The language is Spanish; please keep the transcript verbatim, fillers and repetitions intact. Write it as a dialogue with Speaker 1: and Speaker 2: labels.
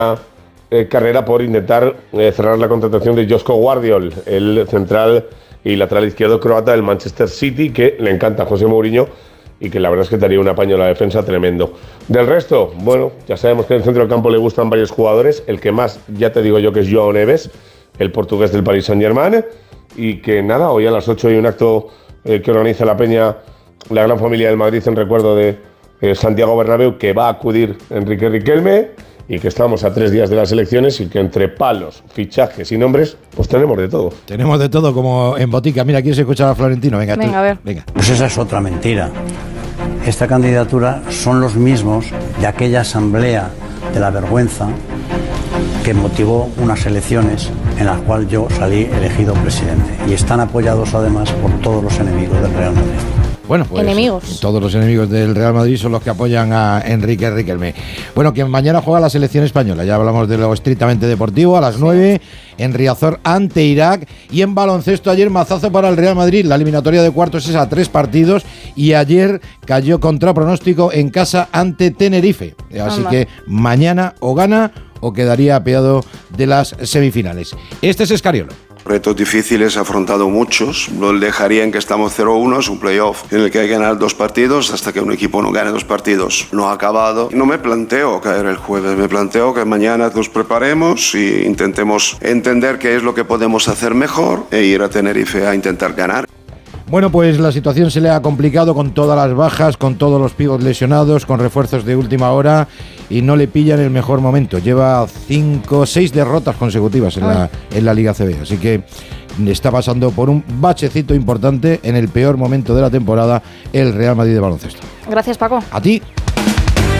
Speaker 1: eh, carrera por intentar eh, cerrar la contratación de Josko Guardiol, el central y lateral izquierdo croata del Manchester City, que le encanta a José Mourinho y que la verdad es que daría un apaño a la defensa tremendo. Del resto, bueno, ya sabemos que en el centro del campo le gustan varios jugadores. El que más, ya te digo yo, que es João Neves, el portugués del Paris Saint-Germain. Y que nada, hoy a las ocho hay un acto eh, que organiza la Peña, la gran familia del Madrid, en recuerdo de eh, Santiago Bernabéu, que va a acudir Enrique Riquelme, y que estamos a tres días de las elecciones y que entre palos, fichajes y nombres, pues tenemos de todo.
Speaker 2: Tenemos de todo, como en botica. Mira, ¿quién se escucha a Florentino? Venga,
Speaker 3: Venga,
Speaker 2: tú.
Speaker 3: a ver.
Speaker 2: Venga.
Speaker 4: Pues esa es otra mentira. Esta candidatura son los mismos de aquella asamblea de la vergüenza que motivó unas elecciones en las cuales yo salí elegido presidente. Y están apoyados además por todos los enemigos del Real Madrid.
Speaker 2: Bueno, pues
Speaker 3: enemigos.
Speaker 2: Todos los enemigos del Real Madrid son los que apoyan a Enrique Riquelme. Bueno, que mañana juega la selección española. Ya hablamos de lo estrictamente deportivo. A las nueve en Riazor ante Irak. Y en baloncesto ayer mazazo para el Real Madrid. La eliminatoria de cuartos es a tres partidos. Y ayer cayó contra pronóstico en casa ante Tenerife. Así
Speaker 3: Anda.
Speaker 2: que mañana o gana o quedaría apeado de las semifinales. Este es Escariolo.
Speaker 5: Retos difíciles, he afrontado muchos. Lo dejaría en que estamos cero uno, es un playoff en el que hay que ganar dos partidos. Hasta que un equipo no gane dos partidos no ha acabado. No me planteo caer el jueves, me planteo que mañana nos preparemos e intentemos entender qué es lo que podemos hacer mejor e ir a Tenerife a intentar ganar.
Speaker 2: Bueno, pues la situación se le ha complicado con todas las bajas, con todos los pivots lesionados, con refuerzos de última hora y no le pillan el mejor momento. Lleva cinco o seis derrotas consecutivas en la, en la Liga C B, así que está pasando por un bachecito importante en el peor momento de la temporada el Real Madrid de baloncesto.
Speaker 3: Gracias, Paco.
Speaker 2: A ti.